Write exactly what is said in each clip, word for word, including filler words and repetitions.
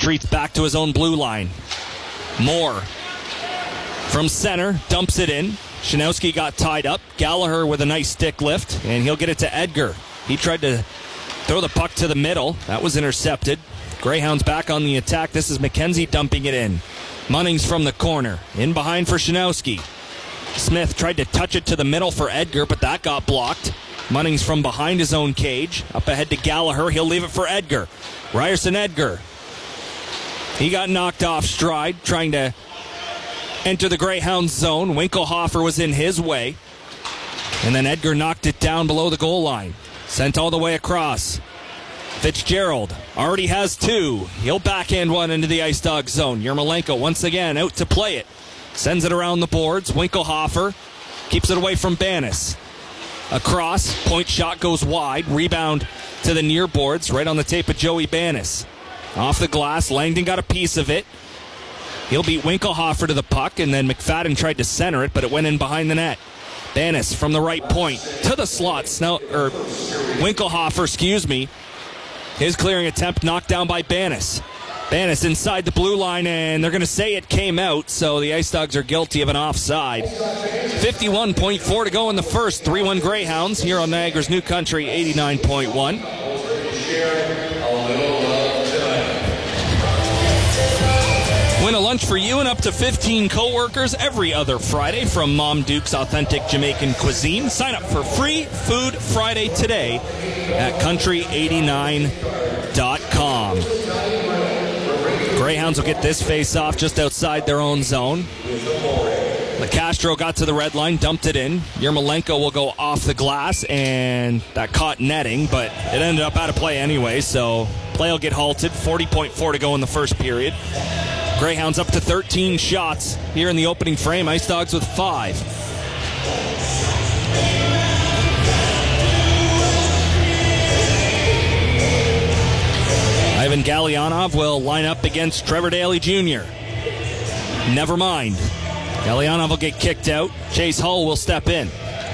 retreats back to his own blue line. Moore from center, dumps it in. Shanowski got tied up. Gallagher with a nice stick lift, and he'll get it to Edgar. He tried to throw the puck to the middle. That was intercepted. Greyhounds back on the attack. This is McKenzie dumping it in. Munnings from the corner. In behind for Shanowski. Smith tried to touch it to the middle for Edgar, but that got blocked. Munnings from behind his own cage. Up ahead to Gallagher. He'll leave it for Edgar. Ryerson Edgar. He got knocked off stride, trying to enter the Greyhounds zone. Winkelhofer was in his way. And then Edgar knocked it down below the goal line. Sent all the way across. Fitzgerald already has two. He'll backhand one into the Ice Dog zone. Yermolenko once again out to play it. Sends it around the boards. Winkelhofer keeps it away from Banis. Across. Point shot goes wide. Rebound to the near boards. Right on the tape of Joey Banis. Off the glass. Langdon got a piece of it. He'll beat Winkelhofer to the puck, and then McFadden tried to center it, but it went in behind the net. Banis from the right point to the slot. Snell, or Winkelhofer, excuse me. His clearing attempt knocked down by Banis. Banis inside the blue line, and they're going to say it came out, so the Ice Dogs are guilty of an offside. fifty-one point four to go in the first. three one Greyhounds here on Niagara's New Country eighty-nine point one. Win a lunch for you and up to fifteen coworkers every other Friday from Mom Duke's Authentic Jamaican Cuisine. Sign up for Free Food Friday today at country eighty-nine dot com. Greyhounds will get this face-off just outside their own zone. LeCastro got to the red line, dumped it in. Yermolenko will go off the glass, and that caught netting, but it ended up out of play anyway, so play will get halted. forty point four to go in the first period. Greyhounds up to thirteen shots here in the opening frame. Ice Dogs with five. Ivan Galyanov will line up against Trevor Daly Junior Never mind. Galyanov will get kicked out. Chase Hull will step in.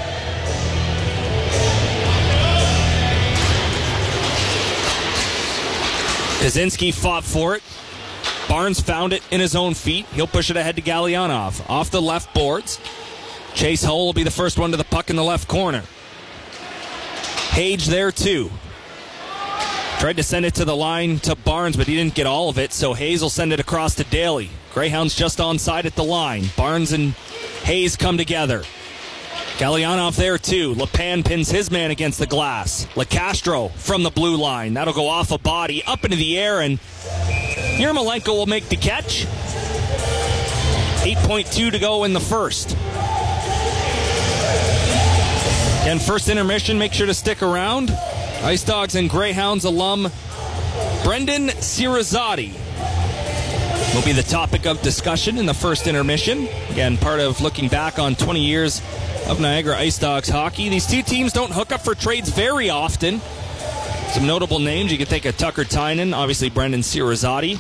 Kaczynski fought for it. Barnes found it in his own feet. He'll push it ahead to Galyanov. Off the left boards. Chase Hull will be the first one to the puck in the left corner. Page there too. Tried to send it to the line to Barnes, but he didn't get all of it, so Hayes will send it across to Daly. Greyhounds just onside at the line. Barnes and Hayes come together. Galyanov there too. LePan pins his man against the glass. LeCastro from the blue line. That'll go off a body, up into the air, and Yermolenko will make the catch. eight point two to go in the first. Again, first intermission, make sure to stick around. Ice Dogs and Greyhounds alum Brendan Cirizzotti will be the topic of discussion in the first intermission. Again, part of looking back on twenty years of Niagara Ice Dogs hockey. These two teams don't hook up for trades very often. Some notable names. You can think of Tucker Tynan, obviously Brendan Cirizzotti.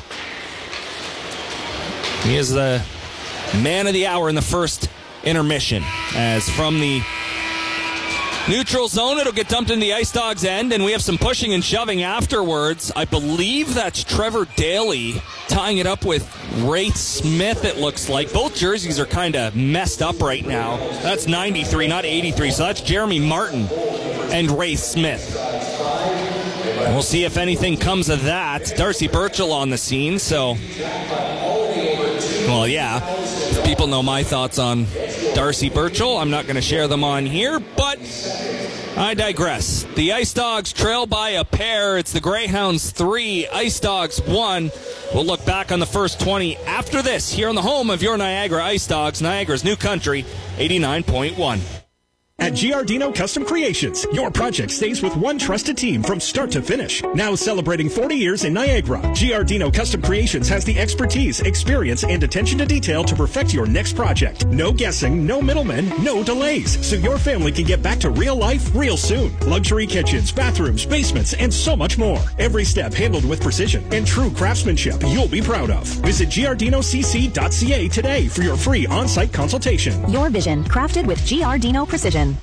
He is the man of the hour in the first intermission, as from the neutral zone, it'll get dumped in the Ice Dogs end, and we have some pushing and shoving afterwards. I believe that's Trevor Daly tying it up with Wraith Smith, it looks like. Both jerseys are kind of messed up right now. That's ninety-three, not eighty-three, so that's Jeremy Martin and Wraith Smith. We'll see if anything comes of that. Darcy Burchell on the scene, so... Well, yeah, people know my thoughts on Darcy Burchell. I'm not going to share them on here, but I digress. The Ice Dogs trail by a pair. It's the Greyhounds three, Ice Dogs one. We'll look back on the first twenty after this here on the home of your Niagara Ice Dogs, Niagara's New Country, eighty-nine point one. At Giardino Custom Creations, your project stays with one trusted team from start to finish. Now celebrating forty years in Niagara, Giardino Custom Creations has the expertise, experience, and attention to detail to perfect your next project. No guessing, no middlemen, no delays, so your family can get back to real life real soon. Luxury kitchens, bathrooms, basements, and so much more. Every step handled with precision and true craftsmanship you'll be proud of. Visit giardino c c dot c a today for your free on-site consultation. Your vision, crafted with Giardino Precision.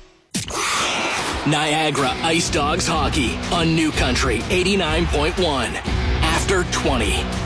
Niagara Ice Dogs hockey on New Country eighty-nine point one. After twenty.